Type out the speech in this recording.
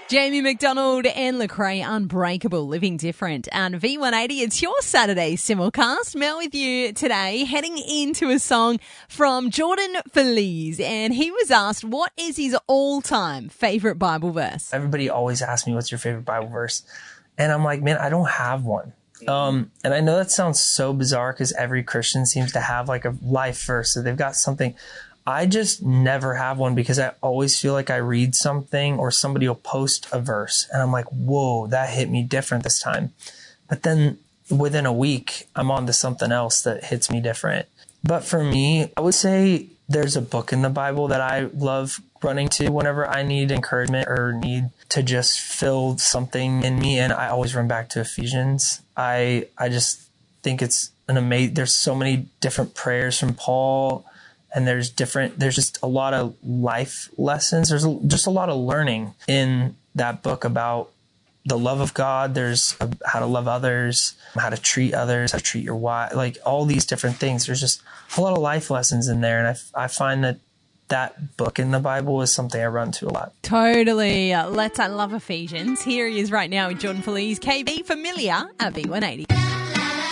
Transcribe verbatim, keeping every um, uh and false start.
Jamie McDonald and Lecrae, Unbreakable, Living Different. And V one eighty, it's your Saturday simulcast. Mel with you today, heading into a song from Jordan Feliz. And he was asked, what is his all-time favourite Bible verse? Everybody always asks me, what's your favourite Bible verse? And I'm like, man, I don't have one. Um, and I know that sounds so bizarre because every Christian seems to have like a life verse. So they've got something. I just never have one because I always feel like I read something or somebody will post a verse and I'm like, whoa, that hit me different this time. But then within a week, I'm on to something else that hits me different. But for me, I would say there's a book in the Bible that I love running to whenever I need encouragement or need to just fill something in me. And I always run back to Ephesians. I, I just think it's an amazing, there's so many different prayers from Paul. And there's different, there's just a lot of life lessons. There's just a lot of learning in that book about the love of God. There's a, how to love others, how to treat others, how to treat your wife, like all these different things. There's just a lot of life lessons in there. And I, I find that that book in the Bible is something I run to a lot. Totally. Let's I love Ephesians. Here he is right now with Jordan Feliz, K B, Familiar at V one eighty.